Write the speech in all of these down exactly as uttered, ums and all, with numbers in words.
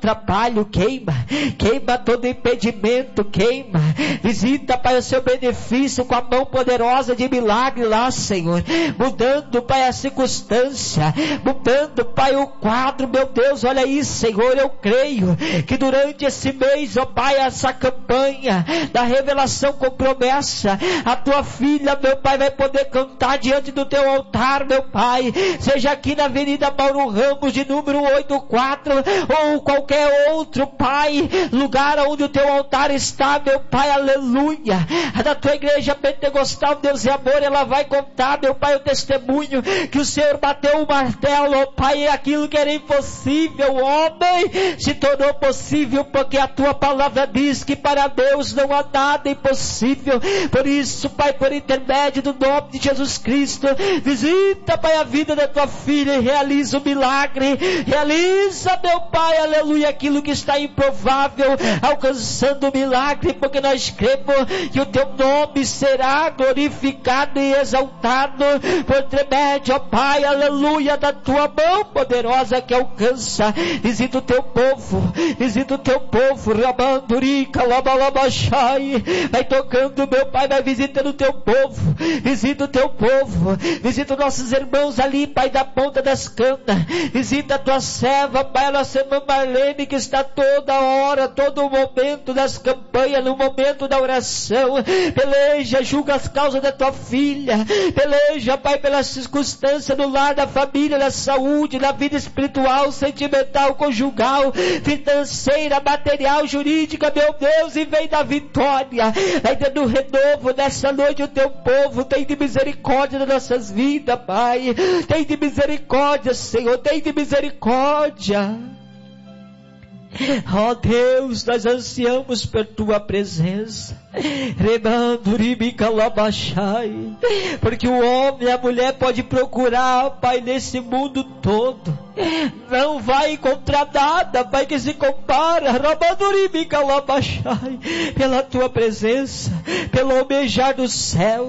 atrapalho, queima, queima todo impedimento, queima, visita, Pai, o seu benefício com a mão poderosa de milagre lá, Senhor, mudando, Pai, a circunstância, mudando, Pai, o quadro, meu Deus, olha aí, Senhor, eu creio que durante esse mês, ó Pai, essa campanha da revelação com promessa, a tua filha, meu Pai, vai poder cantar diante do teu altar, meu Pai, seja aqui na Avenida Mauro Ramos, de número oitenta e quatro, ou qualquer outro, Pai, lugar onde o teu altar está, meu Pai, aleluia, a da tua igreja pentecostal, Deus e amor, ela vai contar, meu Pai, o testemunho que o Senhor bateu o martelo, ó Pai, e aquilo que era impossível, homem, se tornou possível, porque a tua palavra diz que para Deus não há nada impossível. Por isso, Pai, por intermédio do nome de Jesus Cristo, visita, Pai, a vida da tua filha e realiza o milagre, realiza, meu Pai, aleluia, aquilo que está improvável, alcançando o milagre, porque nós cremos que o teu nome será glorificado e exaltado por intermédio, ó Pai, aleluia, da tua mão poderosa que alcança. Visita o teu povo, visita o teu povo, Rabandurica, Labalabachai, vai tocando, meu Pai, vai visitando o teu povo, visita o teu povo, visita os nossos irmãos ali, Pai, da ponta das canas, visita a tua serva, Pai, a nossa irmã Marlene, que está toda hora, todo momento das campanhas, no momento da oração, peleja, julga as causas da tua filha, peleja, Pai, pela circunstância do lar, da família, da saúde, da vida espiritual, sentimental, conjugal, financeira, material, jurídica, meu Deus, e vem da vitória, vai dando renovo nessa noite o teu povo, tem de misericórdia das nossas vidas, Pai, tem de misericórdia, Senhor, tem de misericórdia. Ó oh Deus, nós ansiamos por tua presença, porque o homem e a mulher pode procurar, Pai, nesse mundo todo, não vai encontrar nada, Pai, que se compara pela tua presença, pelo almejar do céu,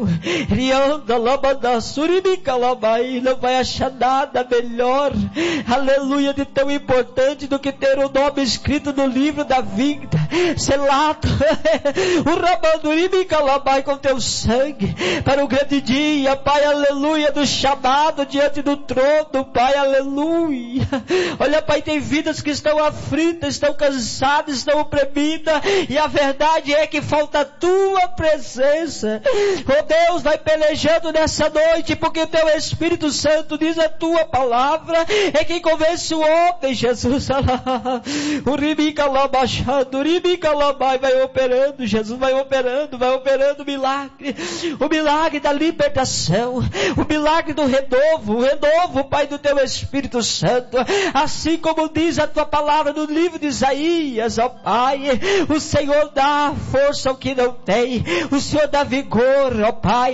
não vai achar nada melhor, aleluia, de tão importante do que ter o nome escrito no livro da vida, selado, o Rabanduribi Calabai com teu sangue, para o grande dia, Pai, aleluia, do chamado diante do trono, Pai, aleluia. Olha, Pai, tem vidas que estão aflitas, estão cansadas, estão oprimidas, e a verdade é que falta a tua presença. Oh Deus, vai pelejando nessa noite, porque o teu Espírito Santo diz a tua palavra, é quem convence o homem, Jesus. O Ribica Labachado, o Ribica Labai vai operando, Jesus vai operando, vai operando o milagre, o milagre da libertação, o milagre do renovo, o renovo, Pai, do teu Espírito Santo, assim como diz a tua palavra no livro de Isaías, ó Pai, o Senhor dá força ao que não tem, o Senhor dá vigor, ó Pai,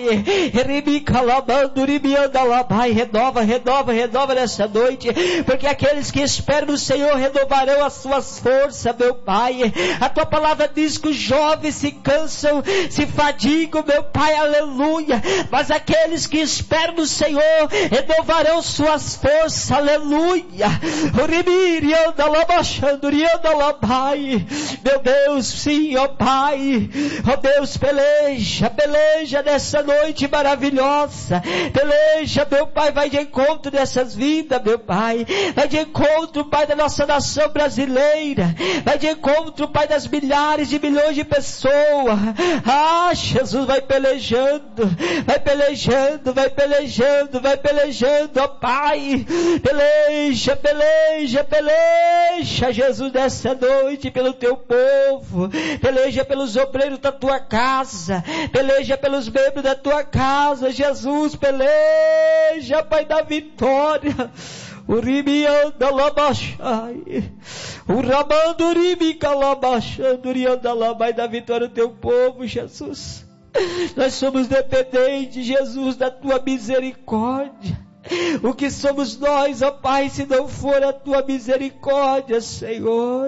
renova, renova, renova nessa noite, porque aqueles que esperam no Senhor renovarão as suas forças, meu Pai. A tua palavra diz que os jovens se cansam, se fadigam, meu Pai, aleluia, mas aqueles que esperam no Senhor renovarão suas forças, aleluia. Meu Deus, sim, ó Pai, ó Deus, peleja, peleja nessa noite maravilhosa, peleja, meu Pai, vai de encontro dessas vidas, meu Pai, vai de encontro, Pai, da nossa nação brasileira, vai de encontro, Pai, das milhares de milhões de pessoas. Ah, Jesus, vai pelejando, vai pelejando, vai pelejando, vai pelejando, ó Pai, peleja, peleja, peleja, Jesus, nessa noite pelo teu povo, peleja pelos obreiros da tua casa, peleja pelos membros da tua casa, Jesus, peleja, Pai da vitória. O Ribianda Labachai, o Ramando Ribica Labachandurianda Labai, da vitória do teu povo, Jesus. Nós somos dependentes, Jesus, da tua misericórdia. O que somos nós, ó Pai, se não for a tua misericórdia, Senhor?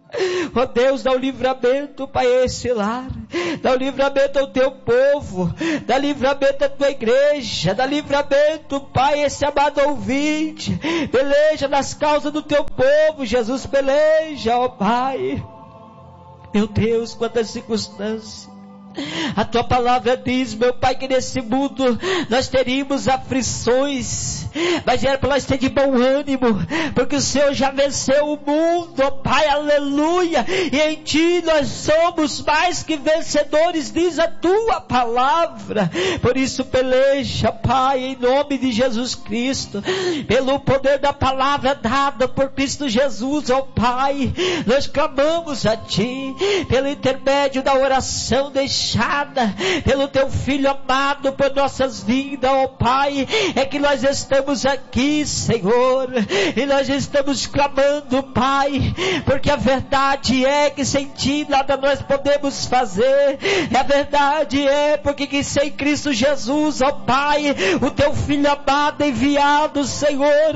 Ó Deus, dá o livramento, Pai, a esse lar. Dá o livramento ao teu povo. Dá livramento à tua igreja. Dá livramento, Pai, a esse amado ouvinte. Peleja nas causas do teu povo, Jesus, peleja, ó Pai. Meu Deus, quantas circunstâncias. A tua palavra diz, meu Pai, que nesse mundo nós teríamos aflições, mas era para nós ter de bom ânimo, porque o Senhor já venceu o mundo, ó Pai, aleluia, e em Ti nós somos mais que vencedores, diz a Tua palavra. Por isso peleja, Pai, em nome de Jesus Cristo, pelo poder da palavra dada por Cristo Jesus, ó Pai, nós clamamos a Ti, pelo intermédio da oração deixada pelo Teu Filho amado por nossas vidas, ó Pai, é que nós estamos aqui, Senhor, e nós estamos clamando, Pai, porque a verdade é que sem Ti nada nós podemos fazer. A verdade é porque que sem Cristo Jesus, ó Pai, o Teu Filho amado enviado, Senhor,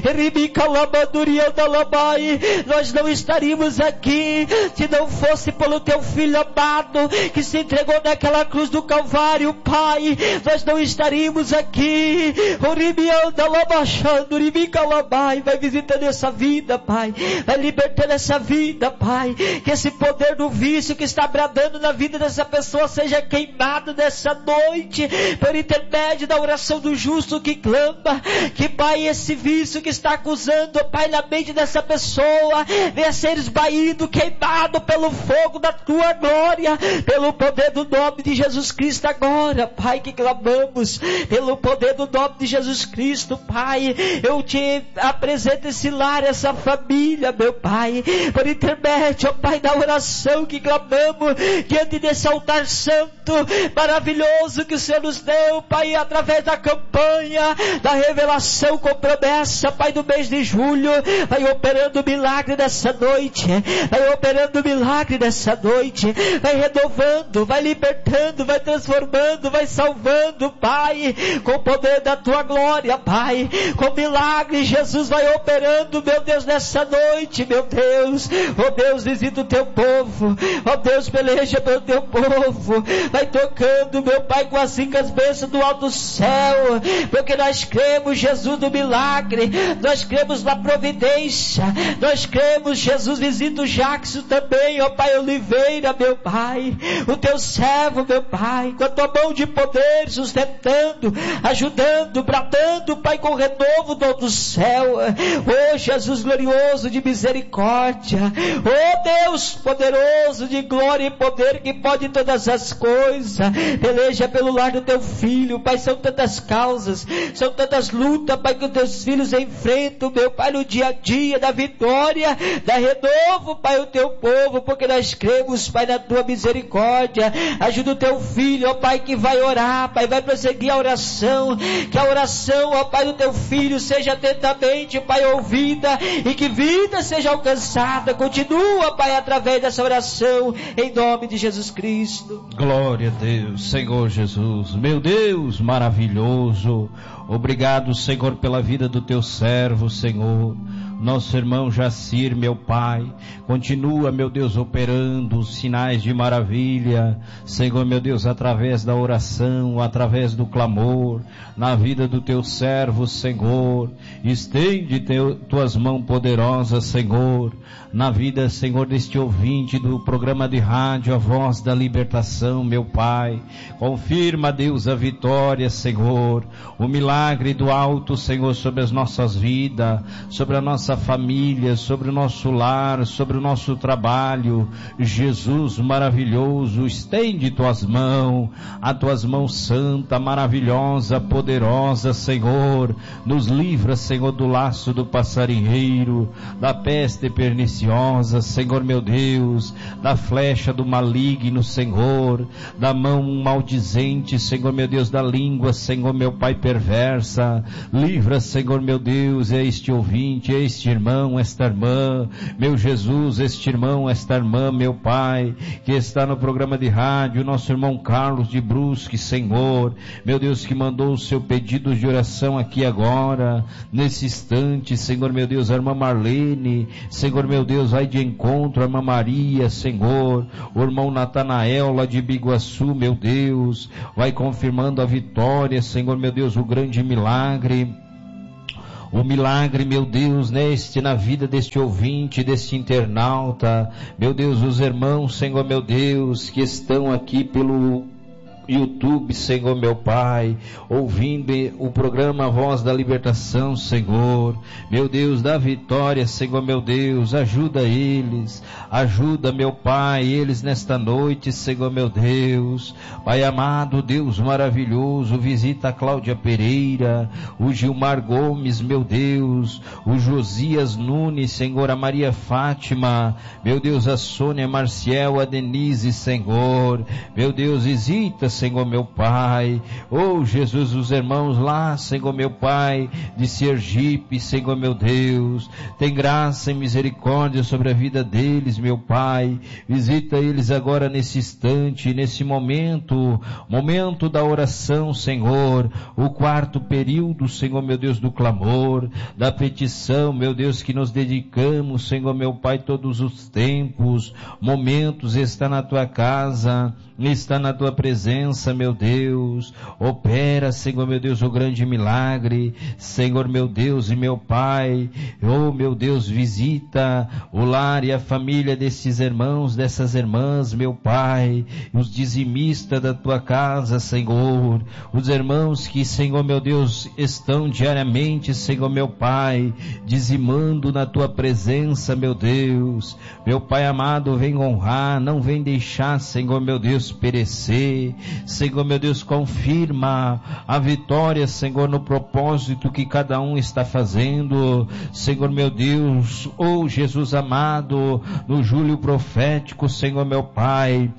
nós não estaríamos aqui se não fosse pelo Teu Filho amado que se entregou naquela cruz do Calvário, Pai. Nós não estaríamos aqui. Vai visitando essa vida, Pai, vai libertando essa vida, Pai, que esse poder do vício que está bradando na vida dessa pessoa seja queimado nessa noite, por intermédio da oração do justo que clama, que, Pai, esse vício que está acusando, Pai, na mente dessa pessoa venha ser esbaído, queimado pelo fogo da Tua glória, pelo poder do nome de Jesus Cristo agora, Pai, que clamamos, pelo poder do nome de Jesus Cristo, Pai, eu Te apresento esse lar, essa família, meu Pai, por intermédio, ó Pai, da oração que clamamos, diante desse altar santo, maravilhoso que o Senhor nos deu, Pai, através da campanha, da revelação com promessa, Pai, do mês de julho, vai operando milagre nessa noite, vai operando milagre nessa noite, vai renovando, vai libertando, vai transformando, vai salvando, Pai, com o poder da Tua glória, Pai, com milagre, Jesus vai operando, meu Deus, nessa noite, meu Deus, ó Deus, visita o Teu povo, ó Deus, peleja pelo Teu povo, vai tocando, meu Pai, com as ricas bênçãos do alto céu, porque nós cremos, Jesus, no milagre, nós cremos na providência, nós cremos, Jesus, visita o Jackson também, ó Pai, Oliveira, meu Pai, o Teu servo, meu Pai, com a Tua mão de poder, sustentando, ajudando, bradando, Pai, com o renovo do alto céu, ó Jesus glorioso de misericórdia, ó Deus poderoso de glória e poder que pode todas as coisas, peleja pelo lar do Teu Filho, Pai, são tantas causas, são tantas lutas, Pai, que os Teus filhos enfrentam, meu Pai, no dia a dia, da vitória, da renovo, Pai, o Teu povo, porque nós cremos, Pai, na Tua misericórdia. Ajuda o Teu Filho, ó Pai, que vai orar, Pai, vai prosseguir a oração, que a oração, ó Pai, do Teu Filho seja atentamente, Pai, ouvida, e que vida seja alcançada. Continua, Pai, através dessa oração, em nome de Jesus Cristo. Glória a Deus, Senhor Jesus, meu Deus maravilhoso, obrigado, Senhor, pela vida do Teu servo, Senhor. Nosso irmão Jacir, meu Pai, continua, meu Deus, operando os sinais de maravilha, Senhor, meu Deus, através da oração, através do clamor, na vida do Teu servo, Senhor. Estende teu, Tuas mãos poderosas, Senhor, na vida, Senhor, deste ouvinte do programa de rádio, a voz da libertação, meu Pai. Confirma, Deus, a vitória, Senhor, o milagre do alto, Senhor, sobre as nossas vidas, sobre a nossa família, sobre o nosso lar, sobre o nosso trabalho. Jesus maravilhoso, estende Tuas mãos, a Tuas mãos santa, maravilhosa, poderosa, Senhor. Nos livra, Senhor, do laço do passarinheiro, da peste perniciosa, Senhor, meu Deus, da flecha do maligno, Senhor, da mão maldizente, Senhor, meu Deus, da língua, Senhor, meu Pai, perversa. Livra, Senhor, meu Deus, este ouvinte, este este irmão, esta irmã, meu Jesus, este irmão, esta irmã, meu Pai, que está no programa de rádio, nosso irmão Carlos de Brusque, Senhor, meu Deus, que mandou o seu pedido de oração aqui agora, nesse instante, Senhor, meu Deus, a irmã Marlene, Senhor, meu Deus, vai de encontro, a irmã Maria, Senhor, o irmão Natanael, lá de Biguaçu, meu Deus, vai confirmando a vitória, Senhor, meu Deus, o grande milagre, o milagre, meu Deus, neste, na vida deste ouvinte, deste internauta, meu Deus, os irmãos, Senhor, meu Deus, que estão aqui pelo YouTube, Senhor, meu Pai, ouvindo o programa Voz da Libertação, Senhor, meu Deus, da vitória, Senhor, meu Deus, ajuda eles, ajuda, meu Pai, eles nesta noite, Senhor, meu Deus, Pai amado, Deus maravilhoso, visita a Cláudia Pereira, o Gilmar Gomes, meu Deus, o Josias Nunes, Senhor, a Maria Fátima, meu Deus, a Sônia Marciel, a Denise, Senhor, meu Deus, visita, Senhor, meu Pai, oh Jesus, os irmãos lá, Senhor, meu Pai, de Sergipe, Senhor, meu Deus, tem graça e misericórdia sobre a vida deles, meu Pai, visita eles agora nesse instante, nesse momento, momento da oração, Senhor, o quarto período, Senhor, meu Deus, do clamor, da petição, meu Deus, que nos dedicamos, Senhor, meu Pai, todos os tempos, momentos, está na tua casa, está na tua presença, meu Deus, opera, Senhor, meu Deus, o grande milagre, Senhor, meu Deus e meu Pai, oh, meu Deus, visita o lar e a família desses irmãos, dessas irmãs, meu Pai, os dizimistas da tua casa, Senhor, os irmãos que, Senhor, meu Deus, estão diariamente, Senhor, meu Pai, dizimando na tua presença, meu Deus, meu Pai amado, vem honrar, não vem deixar, Senhor, meu Deus, perecer, Senhor, meu Deus, confirma a vitória, Senhor, no propósito que cada um está fazendo, Senhor, meu Deus, oh Jesus amado, no júlio profético, Senhor, meu Pai,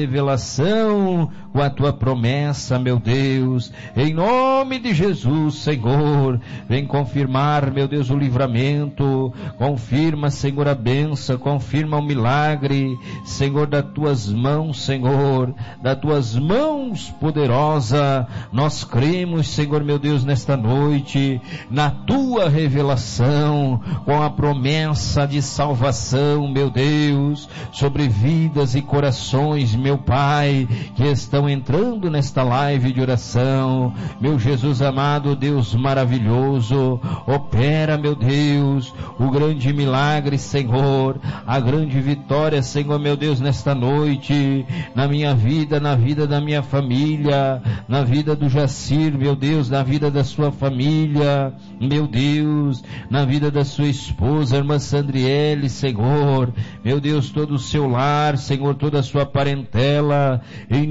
revelação com a tua promessa, meu Deus, em nome de Jesus, Senhor, vem confirmar, meu Deus, o livramento, confirma, Senhor, a bênção, confirma o milagre, Senhor, das tuas mãos, Senhor, das tuas mãos poderosa, nós cremos, Senhor, meu Deus, nesta noite, na tua revelação, com a promessa de salvação, meu Deus, sobre vidas e corações, meu Pai, que estão entrando nesta live de oração, meu Jesus amado, Deus maravilhoso, opera, meu Deus, o grande milagre, Senhor, a grande vitória, Senhor, meu Deus, nesta noite, na minha vida, na vida da minha família, na vida do Jacir, meu Deus, na vida da sua família, meu Deus, na vida da sua esposa, irmã Sandriele, Senhor, meu Deus, todo o seu lar, Senhor, toda a sua parentela, em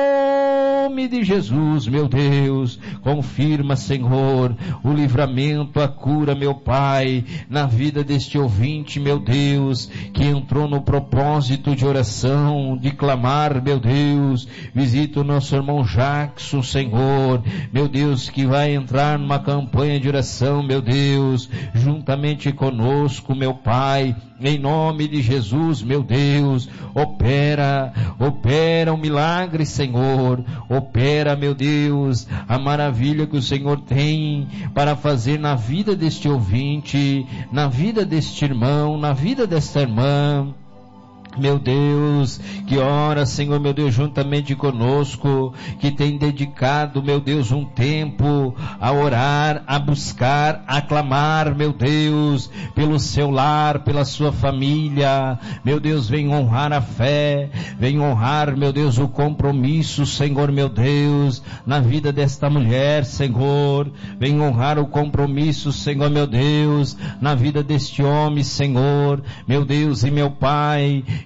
nome de Jesus, meu Deus, confirma, Senhor, o livramento, a cura, meu Pai, na vida deste ouvinte, meu Deus, que entrou no propósito de oração, de clamar, meu Deus, visita o nosso irmão Jackson, Senhor, meu Deus, que vai entrar numa campanha de oração, meu Deus, juntamente conosco, meu Pai, em nome de Jesus, meu Deus, opera, opera o milagre, Senhor, opera, meu Deus, a maravilha que o Senhor tem para fazer na vida deste ouvinte, na vida deste irmão, na vida desta irmã, meu Deus, que ora, Senhor, meu Deus, juntamente conosco, que tem dedicado, meu Deus, um tempo a orar, a buscar, a clamar, meu Deus, pelo seu lar, pela sua família, meu Deus, vem honrar a fé, vem honrar, meu Deus, o compromisso, Senhor, meu Deus, na vida desta mulher, Senhor, vem honrar o compromisso, Senhor, meu Deus, na vida deste homem, Senhor, meu Deus e meu Pai,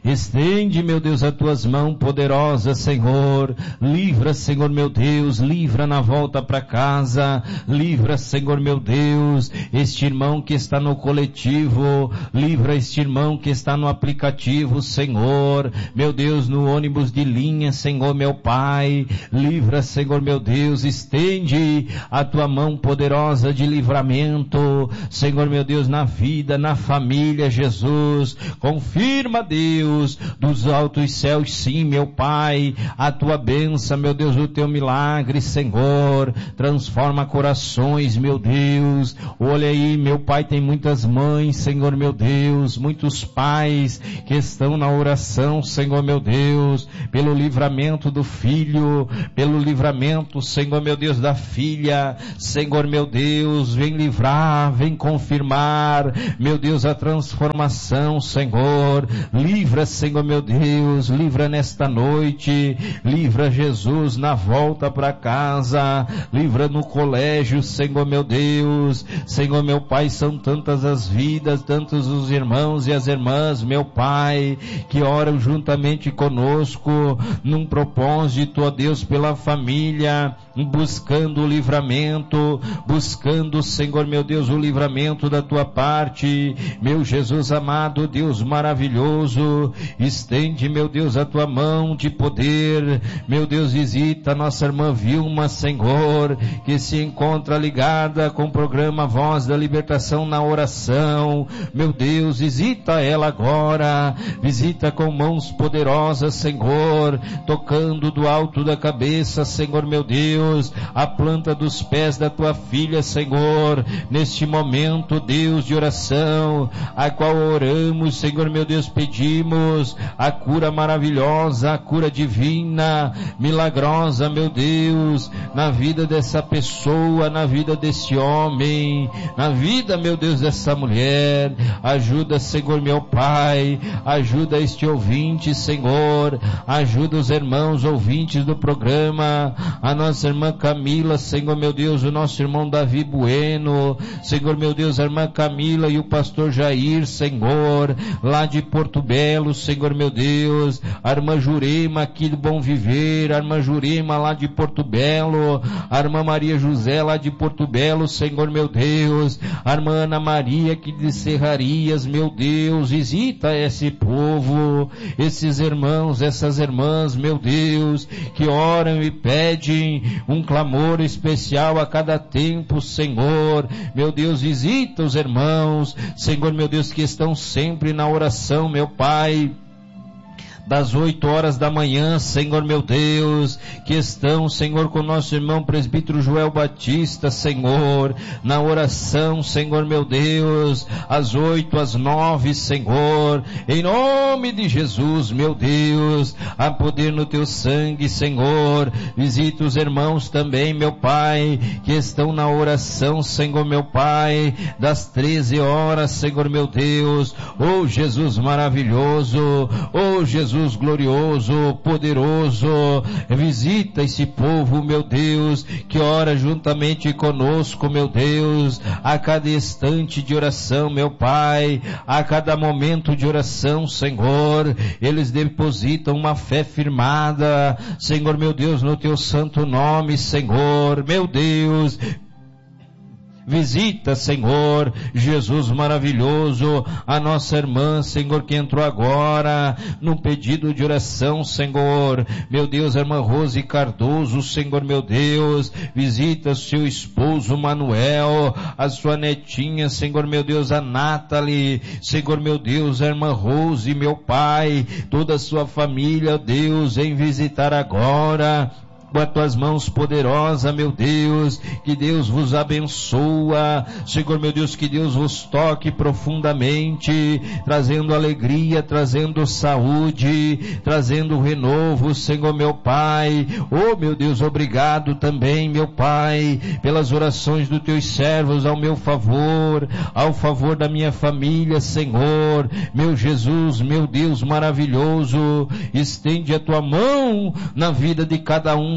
estende, meu Deus, as tuas mãos poderosas, Senhor, livra, Senhor, meu Deus, livra na volta para casa, livra, Senhor, meu Deus, este irmão que está no coletivo, livra este irmão que está no aplicativo, Senhor, meu Deus, no ônibus de linha, Senhor, meu Pai, livra, Senhor, meu Deus, estende a tua mão poderosa de livramento, Senhor, meu Deus, na vida, na família, Jesus, confirma, Deus, dos altos céus, sim, meu Pai, a tua bênção, meu Deus, o teu milagre, Senhor, transforma corações, meu Deus, olha aí, meu Pai, tem muitas mães, Senhor, meu Deus, muitos pais que estão na oração, Senhor, meu Deus, pelo livramento do filho, pelo livramento, Senhor, meu Deus, da filha, Senhor, meu Deus, vem livrar, vem confirmar, meu Deus, a transformação, Senhor, livra, Senhor, meu Deus, livra nesta noite, livra, Jesus, na volta para casa, livra no colégio, Senhor, meu Deus, Senhor, meu Pai, são tantas as vidas, tantos os irmãos e as irmãs, meu Pai, que oram juntamente conosco, num propósito, ó Deus, pela família, buscando o livramento, buscando, Senhor, meu Deus, o livramento da tua parte, meu Jesus amado, Deus maravilhoso, estende, meu Deus, a tua mão de poder, meu Deus, visita a nossa irmã Vilma, Senhor, que se encontra ligada com o programa Voz da Libertação na oração, meu Deus, visita ela agora, visita com mãos poderosas, Senhor, tocando do alto da cabeça, Senhor, meu Deus, a planta dos pés da tua filha, Senhor, neste momento, Deus, de oração, a qual oramos, Senhor, meu Deus, pedimos a cura maravilhosa, a cura divina, milagrosa, meu Deus, na vida dessa pessoa, na vida desse homem, na vida, meu Deus, dessa mulher, ajuda, Senhor, meu Pai, ajuda este ouvinte, Senhor, ajuda os irmãos ouvintes do programa, a nossa irmã Camila, Senhor, meu Deus, o nosso irmão Davi Bueno, Senhor, meu Deus, a irmã Camila e o pastor Jair, Senhor, lá de Porto Belo, Senhor, meu Deus, a irmã Jurema aqui do Bom Viver, a irmã Jurema lá de Porto Belo, a irmã Maria José lá de Porto Belo, Senhor, meu Deus, a irmã Ana Maria aqui de Serrarias, meu Deus, visita esse povo, esses irmãos, essas irmãs, meu Deus, que oram e pedem um clamor especial a cada tempo, Senhor, meu Deus, visita os irmãos, Senhor, meu Deus, que estão sempre na oração, meu Pai, das oito horas da manhã, Senhor, meu Deus, que estão, Senhor, com o nosso irmão presbítero Joel Batista, Senhor, na oração, Senhor, meu Deus, às oito, às nove, Senhor, em nome de Jesus, meu Deus, há poder no teu sangue, Senhor, visita os irmãos também, meu Pai, que estão na oração, Senhor, meu Pai, das treze horas, Senhor, meu Deus, oh Jesus maravilhoso, oh Jesus Jesus glorioso, poderoso, visita esse povo, meu Deus, que ora juntamente conosco, meu Deus, a cada instante de oração, meu Pai, a cada momento de oração, Senhor, eles depositam uma fé firmada, Senhor, meu Deus, no teu santo nome, Senhor, meu Deus, visita, Senhor, Jesus maravilhoso, a nossa irmã, Senhor, que entrou agora num pedido de oração, Senhor, meu Deus, a irmã Rose Cardoso, Senhor, meu Deus, visita seu esposo Manuel, a sua netinha, Senhor, meu Deus, a Nathalie, Senhor, meu Deus, a irmã Rose, meu Pai, toda a sua família, Deus, em visitar agora, com as tuas mãos poderosas, meu Deus, que Deus vos abençoa, Senhor, meu Deus, que Deus vos toque profundamente, trazendo alegria, trazendo saúde, trazendo renovo, Senhor, meu Pai, oh, meu Deus, obrigado também, meu Pai, pelas orações dos teus servos ao meu favor, ao favor da minha família, Senhor, meu Jesus, meu Deus maravilhoso, estende a tua mão na vida de cada um,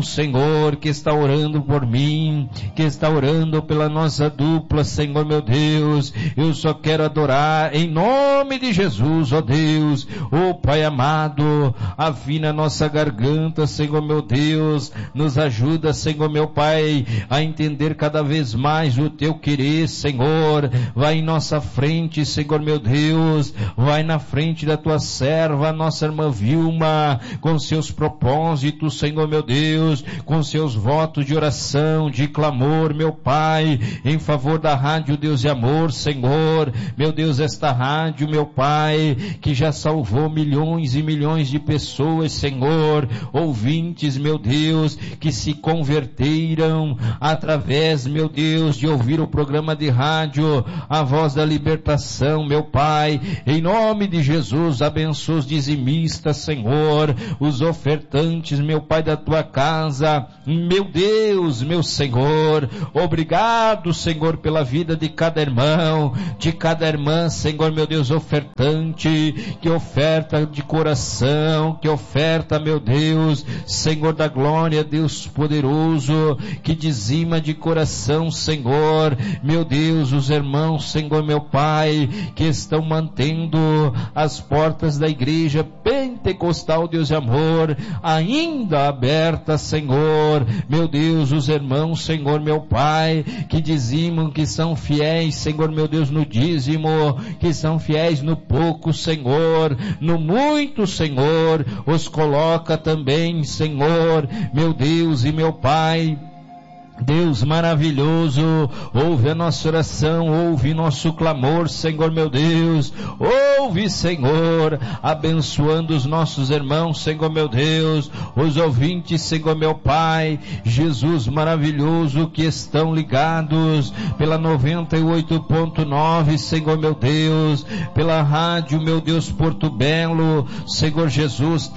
Senhor, que está orando por mim, que está orando pela nossa dupla, Senhor meu Deus, eu só quero adorar em nome de Jesus, ó Deus. Ó Pai amado, afina nossa garganta, Senhor meu Deus, nos ajuda, Senhor meu Pai, a entender cada vez mais o teu querer, Senhor. Vai em nossa frente, Senhor meu Deus, vai na frente da tua serva, nossa irmã Vilma, com seus propósitos, Senhor meu Deus, com seus votos de oração, de clamor, meu Pai, em favor da rádio Deus e Amor, Senhor, meu Deus, esta rádio, meu Pai, que já salvou milhões e milhões de pessoas, Senhor, ouvintes, meu Deus, que se converteram através, meu Deus, de ouvir o programa de rádio, a voz da libertação, meu Pai, em nome de Jesus, abençoa os dizimistas, Senhor, os ofertantes, meu Pai, da tua casa, meu Deus, meu Senhor, obrigado, Senhor, pela vida de cada irmão, de cada irmã, Senhor, meu Deus, ofertante, que oferta de coração, que oferta, meu Deus, Senhor da glória, Deus poderoso, que dizima de coração, Senhor, meu Deus, os irmãos, Senhor, meu Pai, que estão mantendo as portas da igreja pentecostal, Deus de amor, ainda abertas, Senhor, meu Deus, os irmãos, Senhor, meu Pai, que dizimam, que são fiéis, Senhor, meu Deus, no dízimo, que são fiéis no pouco, Senhor, no muito, Senhor, os coloca também, Senhor, meu Deus e meu Pai, Deus maravilhoso, ouve a nossa oração, ouve nosso clamor, Senhor meu Deus, ouve, Senhor, abençoando os nossos irmãos, Senhor meu Deus, os ouvintes, Senhor meu Pai, Jesus maravilhoso, que estão ligados pela noventa e oito ponto nove, Senhor meu Deus, pela rádio, meu Deus, Porto Belo, Senhor Jesus,